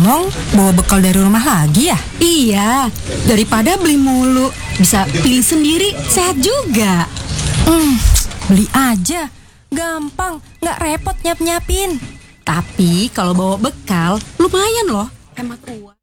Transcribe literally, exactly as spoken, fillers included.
ngomong-ngomong, bawa bekal dari rumah lagi ya? Iya, daripada beli mulu, bisa pilih sendiri, sehat juga. Hmm, beli aja. Gampang, nggak repot nyap-nyapin. Tapi kalau bawa bekal, lumayan loh, hemat uang.